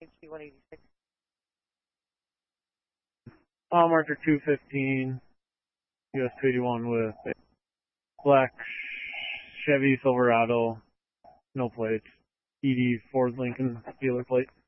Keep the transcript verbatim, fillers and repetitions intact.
one eighty-six. Mile marker two fifteen, U S two eighty-one with a black Chevy Silverado, no plates, E D Ford Lincoln dealer plate.